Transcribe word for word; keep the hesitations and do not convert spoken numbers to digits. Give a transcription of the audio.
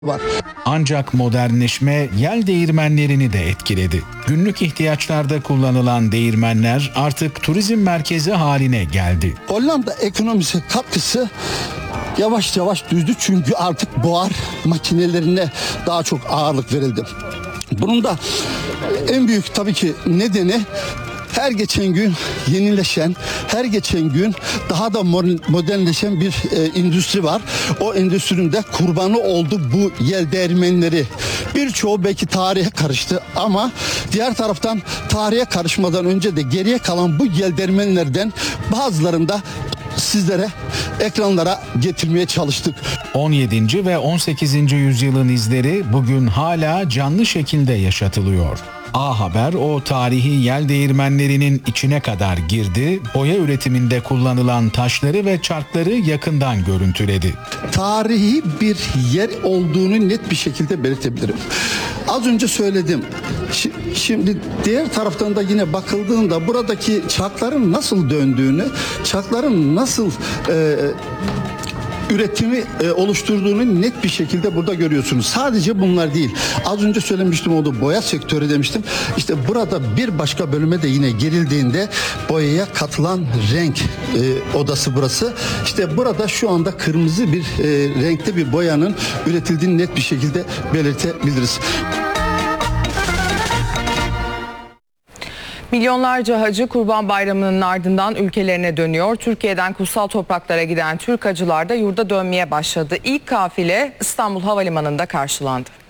var. Ancak modernleşme yel değirmenlerini de etkiledi. Günlük ihtiyaçlarda kullanılan değirmenler artık turizm merkezi haline geldi. Hollanda ekonomisi katkısı yavaş yavaş düştü çünkü artık buhar makinelerine daha çok ağırlık verildi. Bunun da en büyük tabii ki nedeni her geçen gün yenileşen, her geçen gün daha da modernleşen bir e, endüstri var. O endüstrinin de kurbanı oldu bu yel değirmenleri. Birçoğu belki tarihe karıştı ama diğer taraftan tarihe karışmadan önce de geriye kalan bu yel değirmenlerden bazılarını da sizlere ekranlara getirmeye çalıştık. on yedinci ve on sekizinci yüzyılın izleri bugün hala canlı şekilde yaşatılıyor. A Haber o tarihi yel değirmenlerinin içine kadar girdi, boya üretiminde kullanılan taşları ve çarkları yakından görüntüledi. Tarihi bir yer olduğunu net bir şekilde belirtebilirim. Az önce söyledim. Şimdi diğer taraftan da yine bakıldığında buradaki çarkların nasıl döndüğünü, çarkların nasıl e, üretimi e, oluşturduğunu net bir şekilde burada görüyorsunuz. Sadece bunlar değil. Az önce söylemiştim oldu boya sektörü demiştim. İşte burada bir başka bölüme de yine girildiğinde boyaya katılan renk e, odası burası. İşte burada şu anda kırmızı bir e, renkte bir boyanın üretildiğini net bir şekilde belirtebiliriz. Milyonlarca hacı Kurban Bayramı'nın ardından ülkelerine dönüyor. Türkiye'den kutsal topraklara giden Türk hacılar da yurda dönmeye başladı. İlk kafile İstanbul Havalimanı'nda karşılandı.